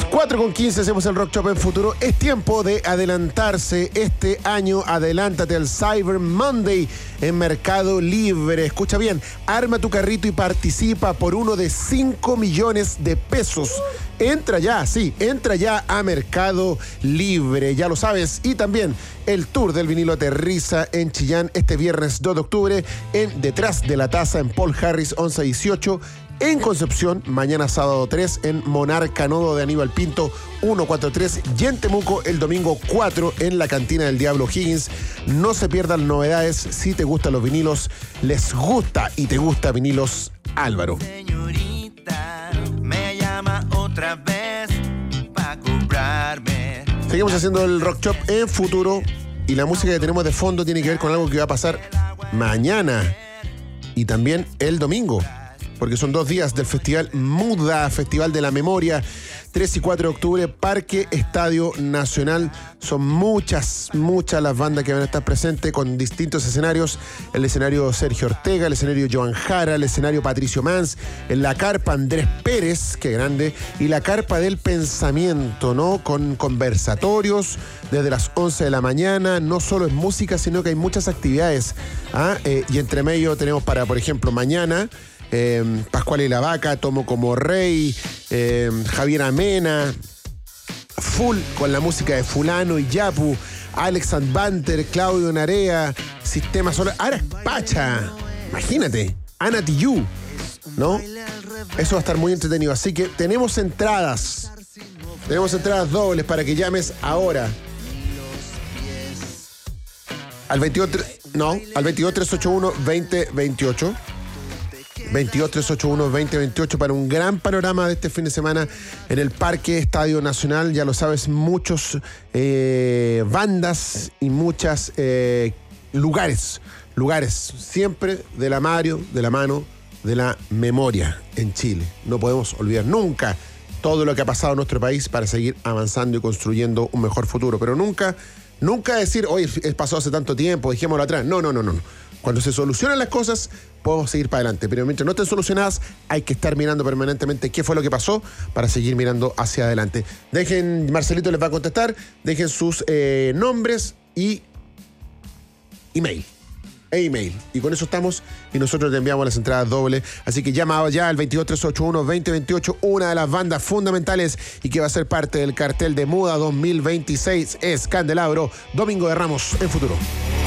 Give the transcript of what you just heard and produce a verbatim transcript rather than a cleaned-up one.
cuatro con quince hacemos el Rock Shop en Futuro. Es tiempo de adelantarse este año. Adelántate al Cyber Monday en Mercado Libre. Escucha bien, arma tu carrito y participa por uno de cinco millones de pesos. Entra ya, sí, entra ya a Mercado Libre, ya lo sabes. Y también el Tour del Vinilo aterriza en Chillán este viernes dos de octubre en Detrás de la Taza en Paul Harris once dieciocho. En Concepción, mañana sábado tres, en Monarca Nodo de Aníbal Pinto ciento cuarenta y tres, y en Temuco el domingo cuatro en la Cantina del Diablo Higgins. No se pierdan novedades. Si te gustan los vinilos, les gusta y te gusta Vinilos Álvaro. Señorita, me llama otra vez para comprarme. Seguimos haciendo el Rock Shop en Futuro y la música que tenemos de fondo tiene que ver con algo que va a pasar mañana y también el domingo, porque son dos días del Festival Muda, Festival de la Memoria, tres y cuatro de octubre, Parque Estadio Nacional. Son muchas, muchas las bandas que van a estar presentes con distintos escenarios. El escenario Sergio Ortega, el escenario Joan Jara, el escenario Patricio Mans, en la carpa Andrés Pérez, qué grande, y la carpa del pensamiento, ¿no? Con conversatorios desde las once de la mañana. No solo es música, sino que hay muchas actividades. ¿ah? Eh, y entre medio tenemos para, por ejemplo, mañana... Eh, Pascual y la Vaca, Tomo como Rey, eh, Javier Amena, full con la música de Fulano y Yapu, Alex Banter, Claudio Narea, Sistema Solar, Ara Pacha, imagínate, Ana Tijoux, ¿no? Eso va a estar muy entretenido. Así que tenemos entradas, tenemos entradas dobles para que llames ahora. Al veintidós, no, al veintidós tres ochenta y uno veinte veintiocho. veintidós tres ochenta y uno veinte veintiocho para un gran panorama de este fin de semana en el Parque Estadio Nacional. Ya lo sabes, muchos eh, bandas y muchos eh, lugares, lugares siempre de la mano, de la mano de la memoria en Chile. No podemos olvidar nunca todo lo que ha pasado en nuestro país para seguir avanzando y construyendo un mejor futuro, pero nunca, nunca decir, oye, pasó hace tanto tiempo, dejémoslo atrás. No, no, no, no. Cuando se solucionan las cosas, podemos seguir para adelante. Pero mientras no estén solucionadas, hay que estar mirando permanentemente qué fue lo que pasó para seguir mirando hacia adelante. Dejen, Marcelito les va a contestar, dejen sus eh, nombres y email. E email. Y con eso estamos y nosotros te enviamos las entradas dobles. Así que llama ya al veintidós tres ochenta y uno veinte veintiocho. Una de las bandas fundamentales y que va a ser parte del cartel de Muda dos mil veintiséis es Candelabro, Domingo de Ramos en Futuro.